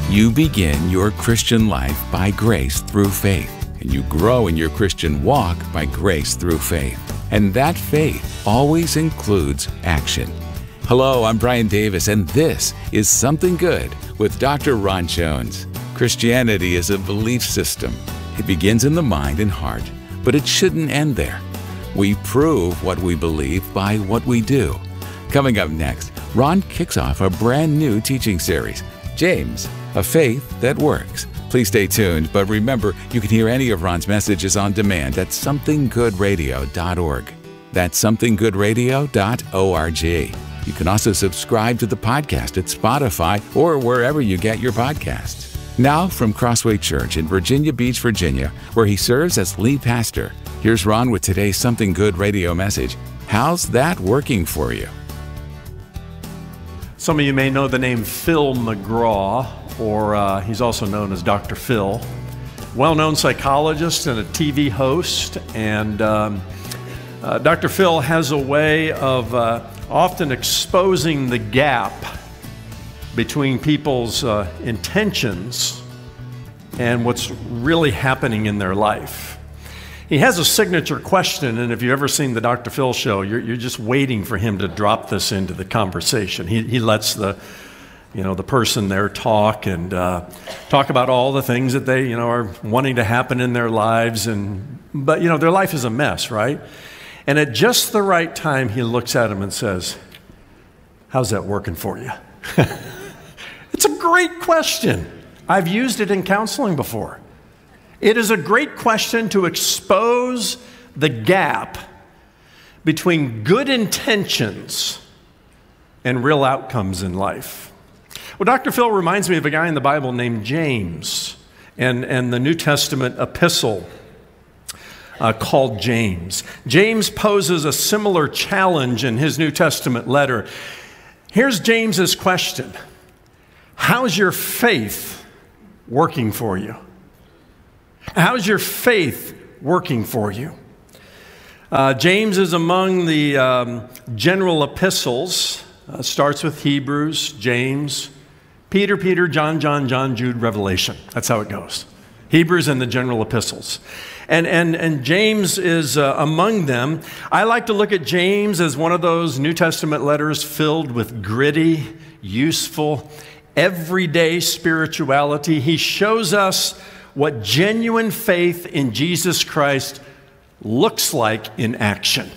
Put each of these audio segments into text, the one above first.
You begin your Christian life by grace through faith, and you grow in your Christian walk by grace through faith. And that faith always includes action. Hello, I'm Brian Davis, and this is Something Good with Dr. Ron Jones. Christianity is a belief system. It begins in the mind and heart, but it shouldn't end there. We prove what we believe by what we do. Coming up next, Ron kicks off a brand new teaching series, James, a Faith That Works. Please stay tuned, but remember, you can hear any of Ron's messages on demand at somethinggoodradio.org. That's somethinggoodradio.org. You can also subscribe to the podcast at Spotify or wherever you get your podcasts. Now, from Crossway Church in Virginia Beach, Virginia, where he serves as lead pastor, here's Ron with today's Something Good radio message. How's that working for you? Some of you may know the name Phil McGraw, or he's also known as Dr. Phil. Well-known psychologist and a TV host. And Dr. Phil has a way of often exposing the gap between people's intentions and what's really happening in their life. He has a signature question, and if you've ever seen the Dr. Phil show, you're just waiting for him to drop this into the conversation. He lets the person there talk and talk about all the things that they, are wanting to happen in their lives, but their life is a mess, right? And at just the right time, he looks at him and says, "How's that working for you?" It's a great question. I've used it in counseling before. It is a great question to expose the gap between good intentions and real outcomes in life. Well, Dr. Phil reminds me of a guy in the Bible named James and the New Testament epistle called James. James poses a similar challenge in his New Testament letter. Here's James's question. How's your faith working for you? How's your faith working for you? James is among the general epistles. Starts with Hebrews, James, Peter, John, Jude, Revelation. That's how it goes. Hebrews and the general epistles. And James is among them. I like to look at James as one of those New Testament letters filled with gritty, useful, everyday spirituality. He shows us what genuine faith in Jesus Christ looks like in action.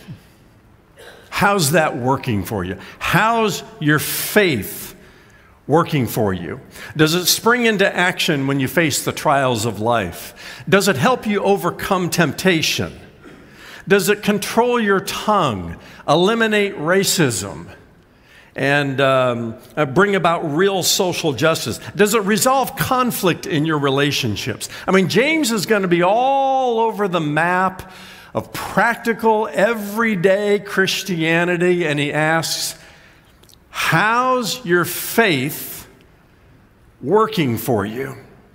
How's that working for you? How's your faith working for you? Does it spring into action when you face the trials of life? Does it help you overcome temptation? Does it control your tongue, eliminate racism, and bring about real social justice? Does it resolve conflict in your relationships? I mean, James is going to be all over the map of practical, everyday Christianity, and he asks, how's your faith working for you?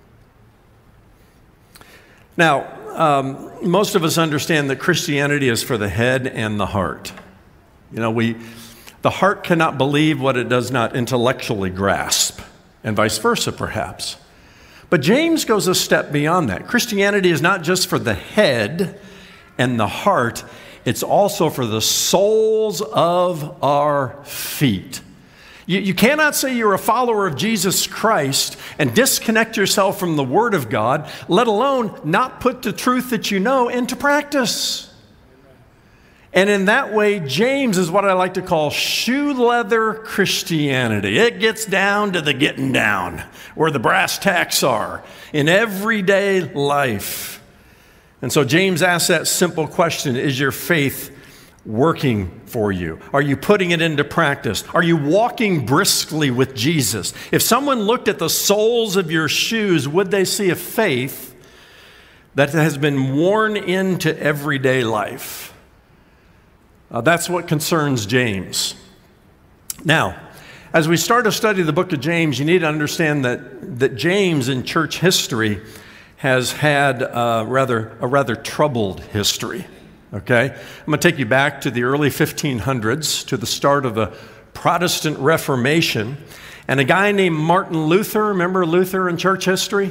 Now, most of us understand that Christianity is for the head and the heart. The heart cannot believe what it does not intellectually grasp, and vice versa, perhaps. But James goes a step beyond that. Christianity is not just for the head and the heart, it's also for the soles of our feet. You cannot say you're a follower of Jesus Christ and disconnect yourself from the Word of God, let alone not put the truth that you know into practice. And in that way, James is what I like to call shoe leather Christianity. It gets down to the getting down, where the brass tacks are in everyday life. And so James asks that simple question, is your faith working for you? Are you putting it into practice? Are you walking briskly with Jesus? If someone looked at the soles of your shoes, would they see a faith that has been worn into everyday life? That's what concerns James. Now, as we start to study the book of James, you need to understand that James in church history has had a rather troubled history. Okay? I'm going to take you back to the early 1500s, to the start of the Protestant Reformation. And a guy named Martin Luther, remember Luther in church history?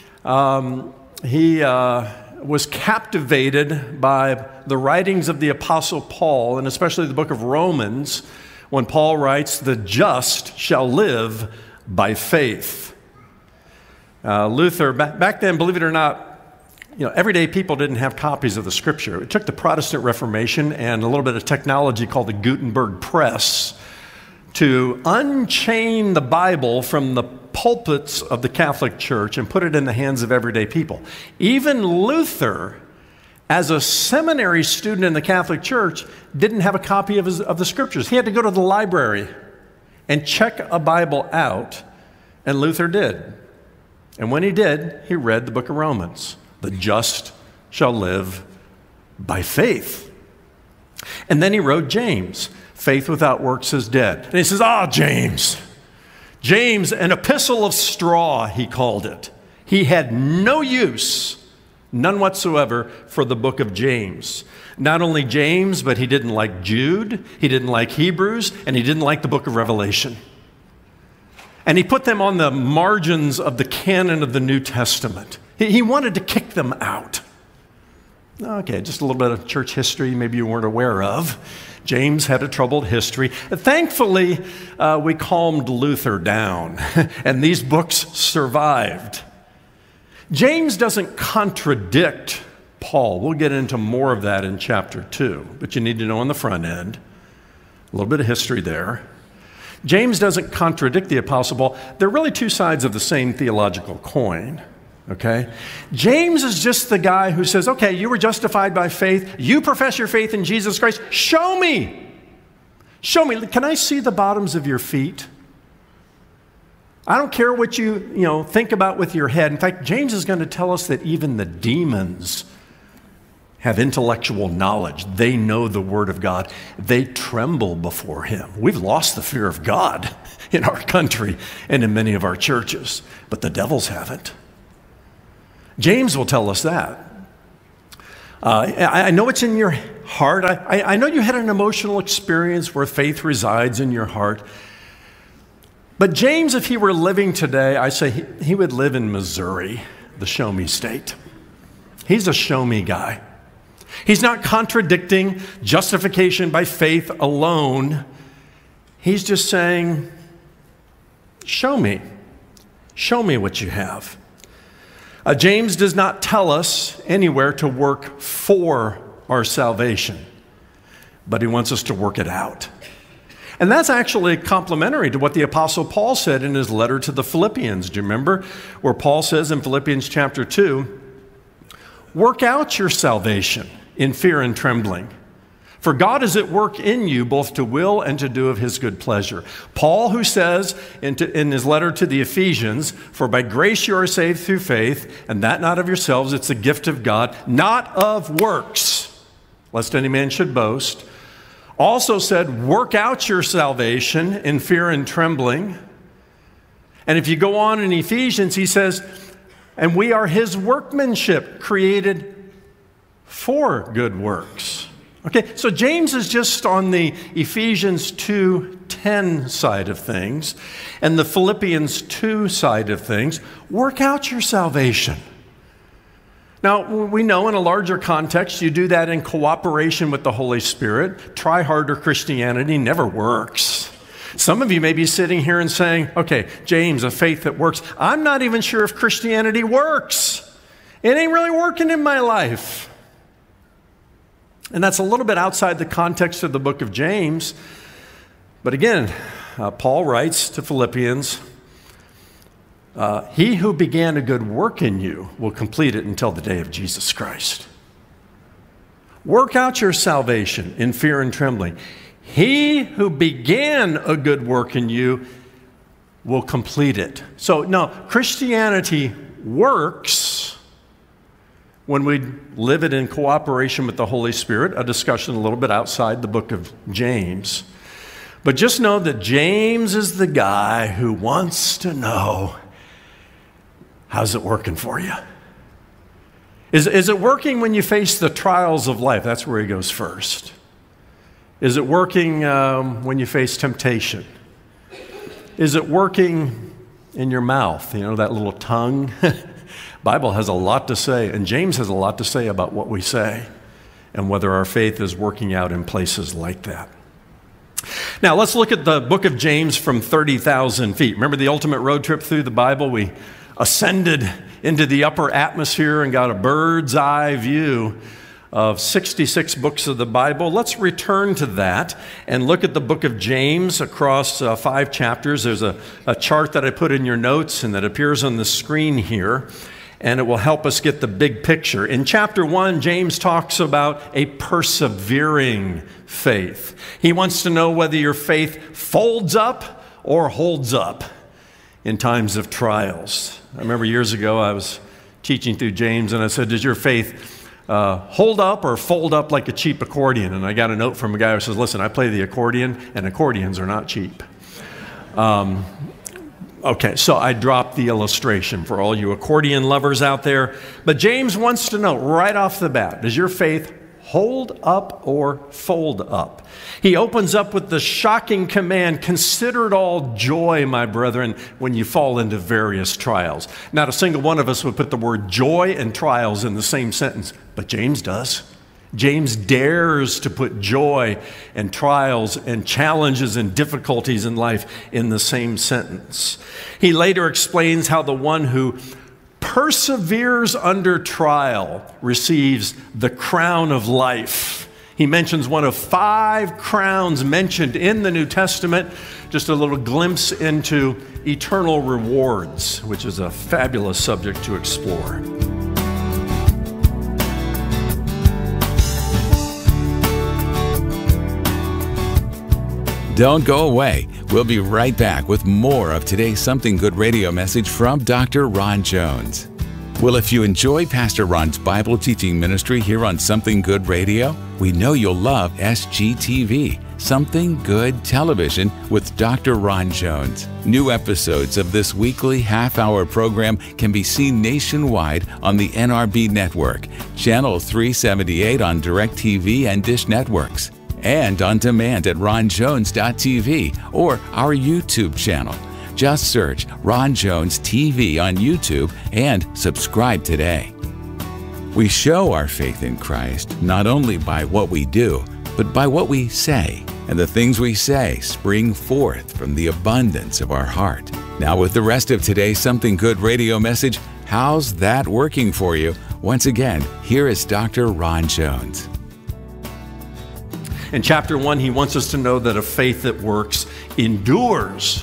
He was captivated by the writings of the Apostle Paul, and especially the book of Romans, when Paul writes, "The just shall live by faith." Luther, back then, believe it or not, everyday people didn't have copies of the Scripture. It took the Protestant Reformation and a little bit of technology called the Gutenberg Press to unchain the Bible from the pulpits of the Catholic Church and put it in the hands of everyday people. Even Luther, as a seminary student in the Catholic Church, didn't have a copy of the Scriptures. He had to go to the library and check a Bible out, and Luther did. And when he did, he read the book of Romans. The just shall live by faith. And then he wrote James. Faith without works is dead. And he says, James, an epistle of straw, he called it. He had no use, none whatsoever, for the book of James. Not only James, but he didn't like Jude, he didn't like Hebrews, and he didn't like the book of Revelation. And he put them on the margins of the canon of the New Testament. He wanted to kick them out. Okay, just a little bit of church history maybe you weren't aware of. James had a troubled history. Thankfully, we calmed Luther down, and these books survived. James doesn't contradict Paul. We'll get into more of that in chapter 2, but you need to know on the front end, a little bit of history there. James doesn't contradict the Apostle Paul. They're really two sides of the same theological coin. Okay? James is just the guy who says, okay, you were justified by faith. You profess your faith in Jesus Christ. Show me. Show me. Can I see the bottoms of your feet? I don't care what you think about with your head. In fact, James is going to tell us that even the demons have intellectual knowledge. They know the Word of God. They tremble before Him. We've lost the fear of God in our country and in many of our churches, but the devils haven't. James will tell us that. I know it's in your heart. I know you had an emotional experience where faith resides in your heart. But James, if he were living today, I say he would live in Missouri, the show me state. He's a show me guy. He's not contradicting justification by faith alone. He's just saying, show me. Show me what you have. James does not tell us anywhere to work for our salvation, but he wants us to work it out. And that's actually complementary to what the Apostle Paul said in his letter to the Philippians. Do you remember where Paul says in Philippians chapter 2, work out your salvation in fear and trembling. For God is at work in you both to will and to do of His good pleasure. Paul, who says in his letter to the Ephesians, for by grace you are saved through faith, and that not of yourselves, it's a gift of God, not of works, lest any man should boast. Also said, work out your salvation in fear and trembling. And if you go on in Ephesians, he says, and we are His workmanship, created for good works. Okay, so James is just on the Ephesians 2:10 side of things and the Philippians 2 side of things. Work out your salvation. Now, we know in a larger context, you do that in cooperation with the Holy Spirit. Try harder Christianity never works. Some of you may be sitting here and saying, okay, James, a faith that works. I'm not even sure if Christianity works. It ain't really working in my life. And that's a little bit outside the context of the book of James. But again, Paul writes to Philippians, he who began a good work in you will complete it until the day of Jesus Christ. Work out your salvation in fear and trembling. He who began a good work in you will complete it. So, no, Christianity works when we live it in cooperation with the Holy Spirit, a discussion a little bit outside the book of James. But just know that James is the guy who wants to know, how's it working for you? Is it working when you face the trials of life? That's where he goes first. Is it working when you face temptation? Is it working in your mouth? You know, that little tongue? Bible has a lot to say, and James has a lot to say about what we say and whether our faith is working out in places like that. Now, let's look at the book of James from 30,000 feet. Remember the ultimate road trip through the Bible? We ascended into the upper atmosphere and got a bird's eye view of 66 books of the Bible. Let's return to that and look at the book of James across 5 chapters. There's a chart that I put in your notes and that appears on the screen here, and it will help us get the big picture. In chapter 1, James talks about a persevering faith. He wants to know whether your faith folds up or holds up in times of trials. I remember years ago I was teaching through James, and I said, does your faith hold up or fold up like a cheap accordion? And I got a note from a guy who says, listen, I play the accordion, and accordions are not cheap. Okay, so I dropped the illustration for all you accordion lovers out there. But James wants to know right off the bat, does your faith hold up or fold up? He opens up with the shocking command, consider it all joy, my brethren, when you fall into various trials. Not a single one of us would put the word joy and trials in the same sentence, but James does. James dares to put joy and trials and challenges and difficulties in life in the same sentence. He later explains how the one who perseveres under trial receives the crown of life. He mentions one of 5 crowns mentioned in the New Testament, just a little glimpse into eternal rewards, which is a fabulous subject to explore. Don't go away. We'll be right back with more of today's Something Good radio message from Dr. Ron Jones. Well, if you enjoy Pastor Ron's Bible teaching ministry here on Something Good Radio, we know you'll love SGTV, Something Good Television with Dr. Ron Jones. New episodes of this weekly half-hour program can be seen nationwide on the NRB network, Channel 378 on DirecTV and Dish Networks, and on demand at ronjones.tv or our YouTube channel. Just search Ron Jones TV on YouTube and subscribe today. We show our faith in Christ not only by what we do, but by what we say. And the things we say spring forth from the abundance of our heart. Now with the rest of today's Something Good radio message, how's that working for you? Once again, here is Dr. Ron Jones. In chapter 1, he wants us to know that a faith that works endures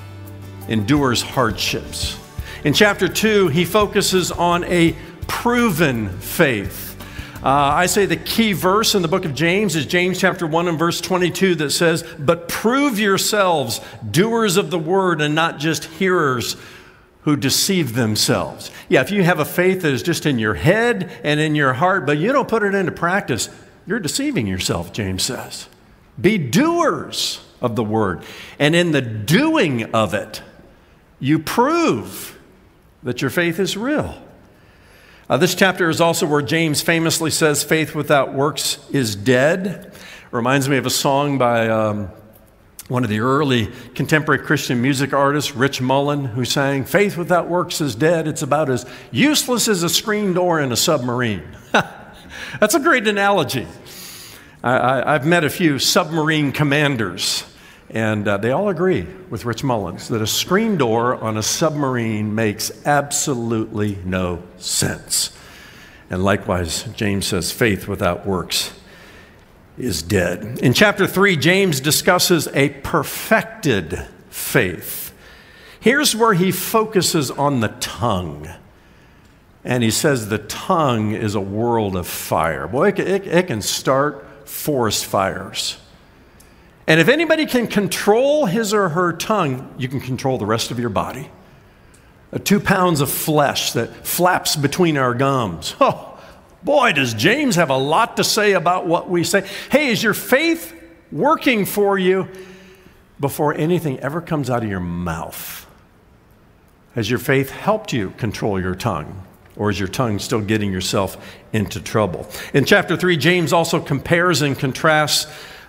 hardships. In chapter 2, he focuses on a proven faith. I say the key verse in the book of James is James chapter 1 and verse 22 that says, "But prove yourselves doers of the word and not just hearers who deceive themselves." Yeah, if you have a faith that is just in your head and in your heart, but you don't put it into practice, you're deceiving yourself, James says. Be doers of the word. And in the doing of it, you prove that your faith is real. This chapter is also where James famously says faith without works is dead. Reminds me of a song by one of the early contemporary Christian music artists, Rich Mullin, who sang, "Faith without works is dead. It's about as useless as a screen door in a submarine." That's a great analogy. I've met a few submarine commanders, and they all agree with Rich Mullins that a screen door on a submarine makes absolutely no sense. And likewise, James says faith without works is dead. In chapter 3, James discusses a perfected faith. Here's where he focuses on the tongue. And he says the tongue is a world of fire. Boy, it can start forest fires. And if anybody can control his or her tongue, you can control the rest of your body. 2 pounds of flesh that flaps between our gums. Oh, boy, does James have a lot to say about what we say. Hey, is your faith working for you before anything ever comes out of your mouth? Has your faith helped you control your tongue? Or is your tongue still getting yourself into trouble? In chapter 3, James also compares and contrasts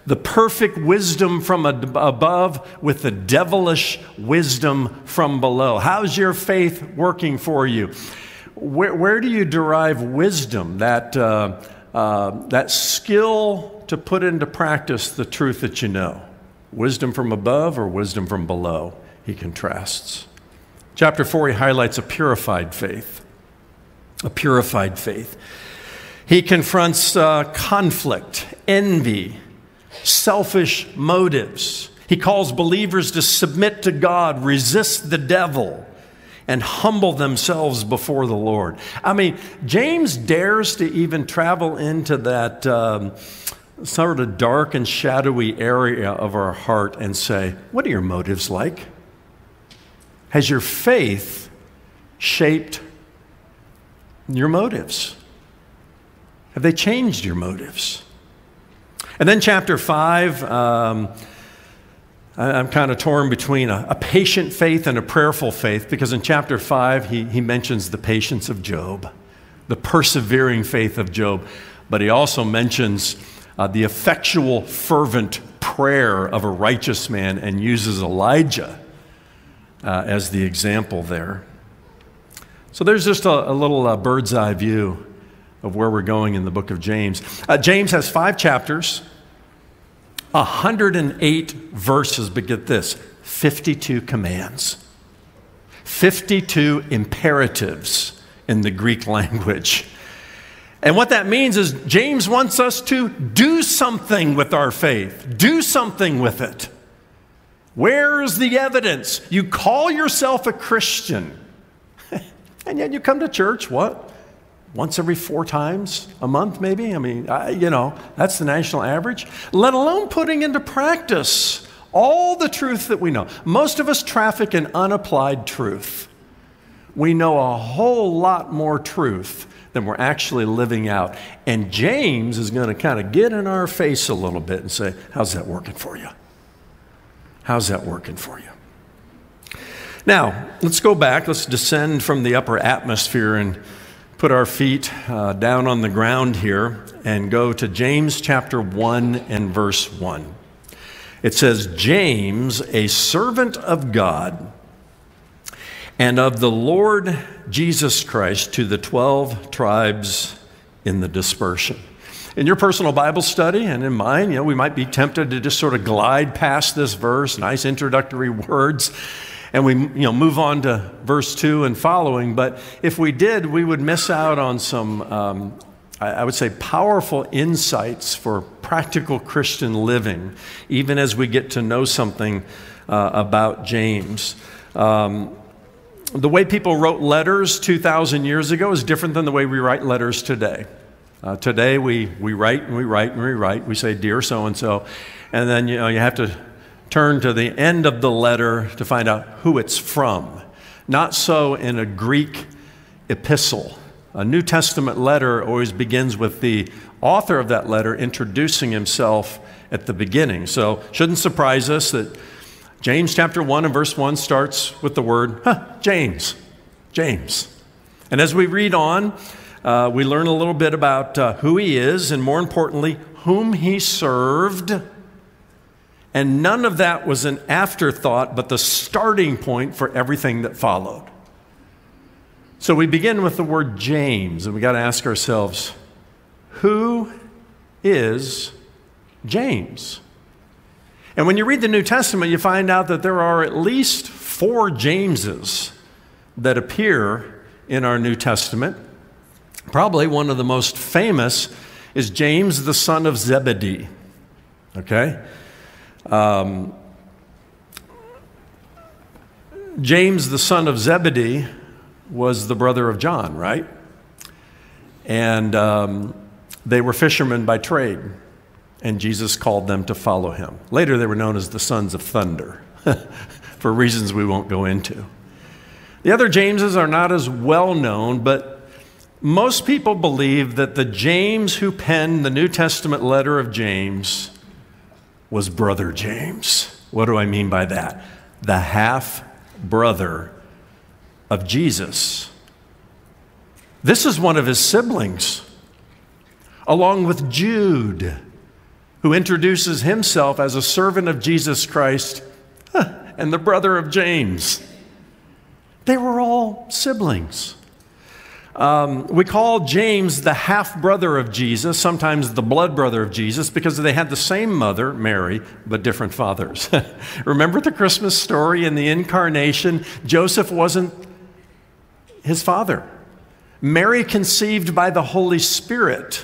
the perfect wisdom from above with the devilish wisdom from below. How's your faith working for you? Where do you derive wisdom, that skill to put into practice the truth that you know? Wisdom from above or wisdom from below? He contrasts. Chapter 4, he highlights a purified faith. A purified faith. He confronts conflict, envy, selfish motives. He calls believers to submit to God, resist the devil, and humble themselves before the Lord. I mean, James dares to even travel into that sort of dark and shadowy area of our heart and say, what are your motives like? Has your faith shaped your motives? Have they changed your motives? And then chapter 5, I'm kind of torn between a patient faith and a prayerful faith, because in chapter 5, he mentions the patience of Job, the persevering faith of Job, but he also mentions the effectual, fervent prayer of a righteous man and uses Elijah as the example there. So there's just a little bird's eye view of where we're going in the book of James. James has 5 chapters, 108 verses, but get this, 52 commands, 52 imperatives in the Greek language. And what that means is James wants us to do something with our faith. Do something with it. Where's the evidence? You call yourself a Christian, and yet you come to church, what? Once every 4 times a month, maybe? I mean, that's the national average. Let alone putting into practice all the truth that we know. Most of us traffic in unapplied truth. We know a whole lot more truth than we're actually living out. And James is going to kind of get in our face a little bit and say, how's that working for you? How's that working for you? Now, let's go back. Let's descend from the upper atmosphere and put our feet down on the ground here and go to James chapter 1 and verse 1. It says, James, a servant of God and of the Lord Jesus Christ, to the 12 tribes in the dispersion. In your personal Bible study and in mine, we might be tempted to just sort of glide past this verse, nice introductory words, and we move on to verse 2 and following. But if we did, we would miss out on some, I would say, powerful insights for practical Christian living, even as we get to know something about James. The way people wrote letters 2,000 years ago is different than the way we write letters today. Today we write and we write and we write. We say, dear so-and-so, and then you have to turn to the end of the letter to find out who it's from. Not so in a Greek epistle. A New Testament letter always begins with the author of that letter introducing himself at the beginning. So shouldn't surprise us that James chapter 1 and verse 1 starts with the word, James, James. And as we read on, we learn a little bit about who he is, and more importantly, whom he served. And none of that was an afterthought, but the starting point for everything that followed. So we begin with the word James, and we got to ask ourselves, who is James? And when you read the New Testament, you find out that there are at least 4 Jameses that appear in our New Testament. Probably one of the most famous is James, the son of Zebedee. Okay? James, the son of Zebedee, was the brother of John, right? And they were fishermen by trade, and Jesus called them to follow him. Later, they were known as the sons of thunder, for reasons we won't go into. The other Jameses are not as well known, but most people believe that the James who penned the New Testament letter of James was brother James. What do I mean by that? The half-brother of Jesus. This is one of his siblings, along with Jude, who introduces himself as a servant of Jesus Christ and the brother of James. They were all siblings. We call James the half-brother of Jesus, sometimes the blood brother of Jesus, because they had the same mother, Mary, but different fathers. Remember the Christmas story in the incarnation? Joseph wasn't his father. Mary conceived by the Holy Spirit.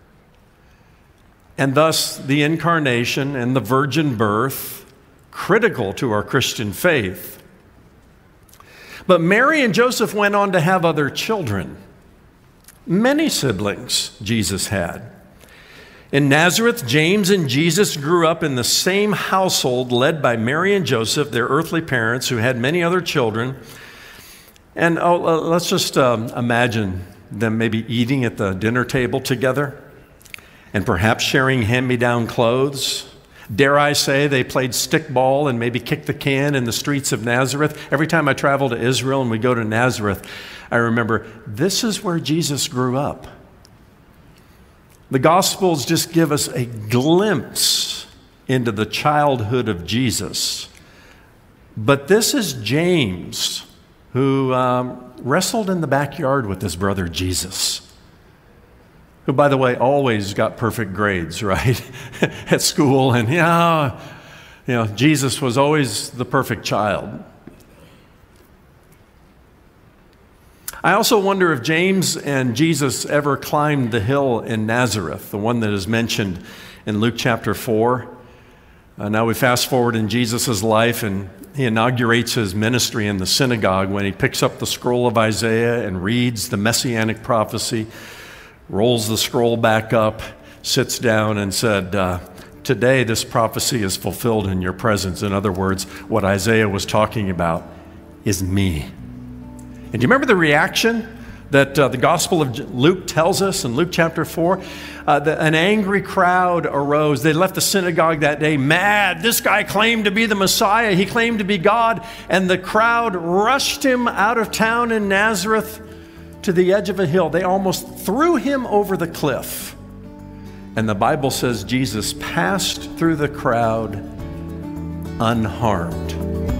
And thus the incarnation and the virgin birth, critical to our Christian faith. But Mary and Joseph went on to have other children. Many siblings Jesus had. In Nazareth, James and Jesus grew up in the same household led by Mary and Joseph, their earthly parents, who had many other children. And let's just imagine them maybe eating at the dinner table together and perhaps sharing hand-me-down clothes. Dare I say they played stickball and maybe kicked the can in the streets of Nazareth. Every time I travel to Israel and we go to Nazareth, I remember this is where Jesus grew up. The Gospels just give us a glimpse into the childhood of Jesus. But this is James, who wrestled in the backyard with his brother Jesus, who, by the way, always got perfect grades, right, at school. And, Jesus was always the perfect child. I also wonder if James and Jesus ever climbed the hill in Nazareth, the one that is mentioned in Luke chapter 4. Now we fast forward in Jesus' life, and he inaugurates his ministry in the synagogue when he picks up the scroll of Isaiah and reads the messianic prophecy, rolls the scroll back up, sits down and said, today this prophecy is fulfilled in your presence. In other words, what Isaiah was talking about is me. And do you remember the reaction that the Gospel of Luke tells us in Luke chapter 4? An angry crowd arose. They left the synagogue that day mad. This guy claimed to be the Messiah. He claimed to be God. And the crowd rushed him out of town in Nazareth to the edge of a hill. They almost threw him over the cliff. And the Bible says Jesus passed through the crowd unharmed.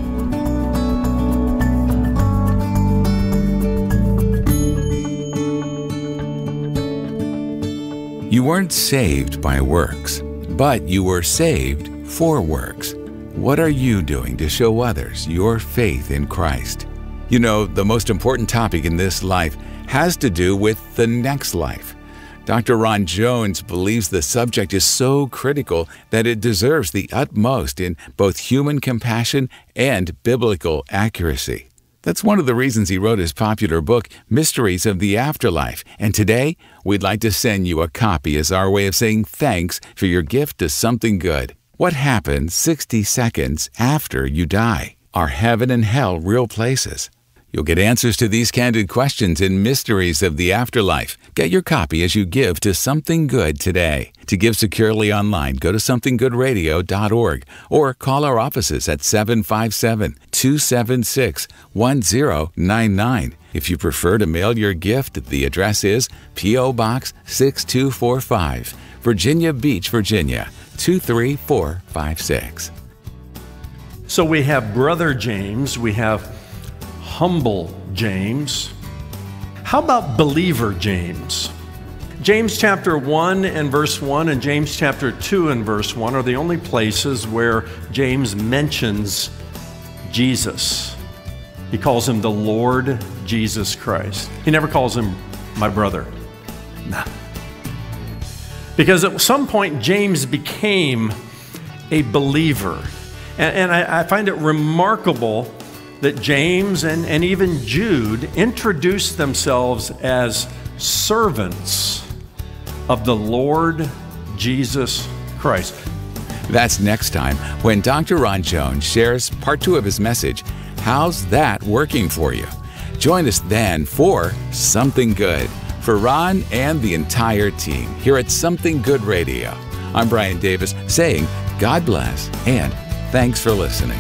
You weren't saved by works, but you were saved for works. What are you doing to show others your faith in Christ? You know, the most important topic in this life has to do with the next life. Dr. Ron Jones believes the subject is so critical that it deserves the utmost in both human compassion and biblical accuracy. That's one of the reasons he wrote his popular book, Mysteries of the Afterlife. And today, we'd like to send you a copy as our way of saying thanks for your gift to something good. What happens 60 seconds after you die? Are heaven and hell real places? You'll get answers to these candid questions in Mysteries of the Afterlife. Get your copy as you give to Something Good today. To give securely online, go to somethinggoodradio.org or call our offices at 757-276-1099. If you prefer to mail your gift, the address is P.O. Box 6245, Virginia Beach, Virginia 23456. So we have Brother James, we have Humble James. How about Believer James? James chapter 1 and verse 1 and James chapter 2 and verse 1 are the only places where James mentions Jesus. He calls him the Lord Jesus Christ. He never calls him my brother. No. Because at some point James became a believer. And I find it remarkable that James and even Jude introduced themselves as servants of the Lord Jesus Christ. That's next time when Dr. Ron Jones shares part 2 of his message, How's That Working For You? Join us then for Something Good. For Ron and the entire team here at Something Good Radio, I'm Brian Davis saying God bless and thanks for listening.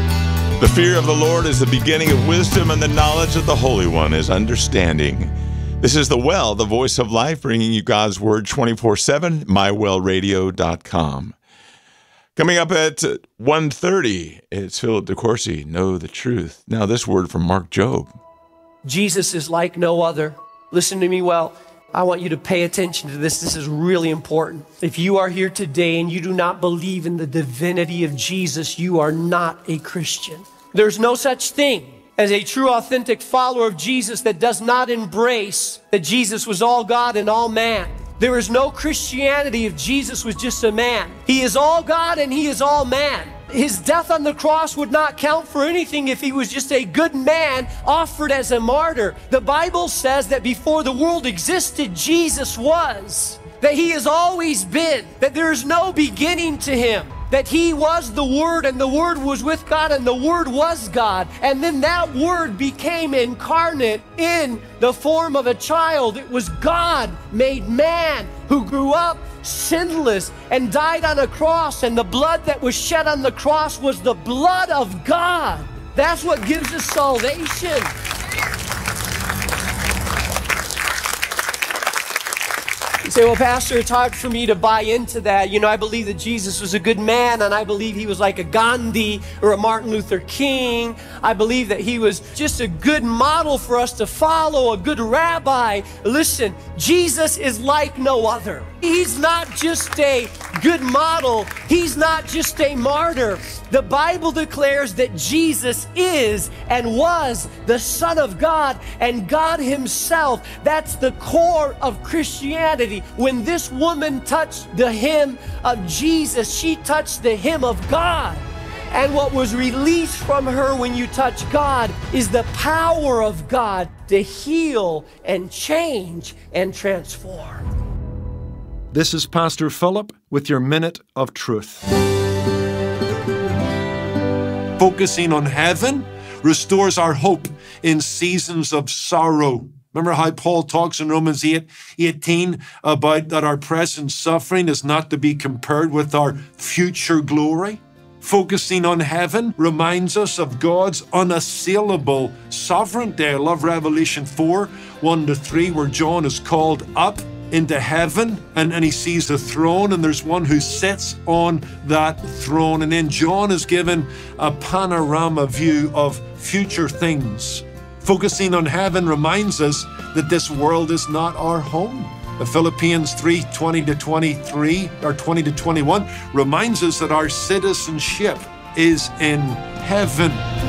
The fear of the Lord is the beginning of wisdom, and the knowledge of the Holy One is understanding. This is The Well, the voice of life, bringing you God's Word 24/7, mywellradio.com. Coming up at 1:30, it's Philip DeCourcy, Know the Truth. Now this word from Mark Jobe. Jesus is like no other. Listen to me well. I want you to pay attention to this. This is really important. If you are here today and you do not believe in the divinity of Jesus, you are not a Christian. There's no such thing as a true, authentic follower of Jesus that does not embrace that Jesus was all God and all man. There is no Christianity if Jesus was just a man. He is all God and he is all man. His death on the cross would not count for anything if he was just a good man offered as a martyr. The Bible says that before the world existed, Jesus was. That he has always been. That there is no beginning to him. That he was the Word, and the Word was with God, and the Word was God. And then that Word became incarnate in the form of a child. It was God made man who grew up sinless and died on a cross, and the blood that was shed on the cross was the blood of God. That's what gives us salvation. You say, well, Pastor, it's hard for me to buy into that. You know, I believe that Jesus was a good man, and I believe he was like a Gandhi or a Martin Luther King. I believe that he was just a good model for us to follow, a good rabbi. Listen, Jesus is like no other. He's not just a good model. He's not just a martyr. The Bible declares that Jesus is and was the Son of God and God himself. That's the core of Christianity. When this woman touched the hem of Jesus, she touched the hem of God. And what was released from her when you touch God is the power of God to heal and change and transform. This is Pastor Philip with your Minute of Truth. Focusing on heaven restores our hope in seasons of sorrow. Remember how Paul talks in Romans 8:18 about that our present suffering is not to be compared with our future glory? Focusing on heaven reminds us of God's unassailable sovereignty. I love Revelation 4:1-3, where John is called up into heaven and he sees the throne, and there's one who sits on that throne. And then John is given a panorama view of future things. Focusing on heaven reminds us that this world is not our home. Philippians 3:20-23 or 20-21 reminds us that our citizenship is in heaven.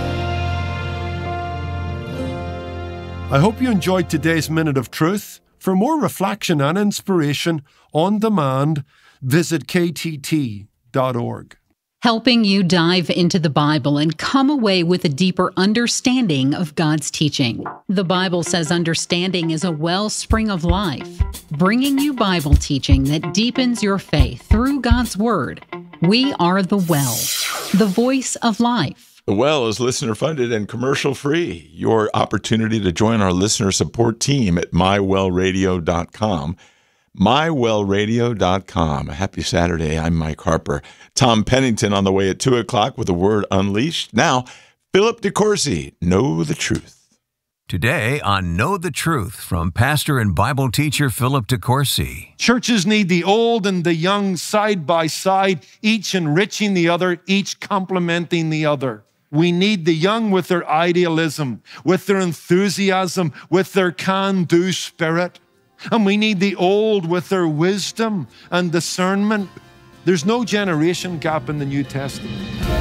I hope you enjoyed today's Minute of Truth. For more reflection and inspiration on demand, visit ktt.org. Helping you dive into the Bible and come away with a deeper understanding of God's teaching. The Bible says understanding is a wellspring of life, bringing you Bible teaching that deepens your faith through God's Word. We are The Well, the voice of life. The Well is listener-funded and commercial-free. Your opportunity to join our listener support team at mywellradio.com. mywellradio.com. Happy Saturday. I'm Mike Harper. Tom Pennington on the way at 2 o'clock with the Word Unleashed. Now, Philip DeCourcy, Know the Truth. Today on Know the Truth from pastor and Bible teacher Philip DeCourcy. Churches need the old and the young side by side, each enriching the other, each complementing the other. We need the young with their idealism, with their enthusiasm, with their can-do spirit. And we need the old with their wisdom and discernment. There's no generation gap in the New Testament.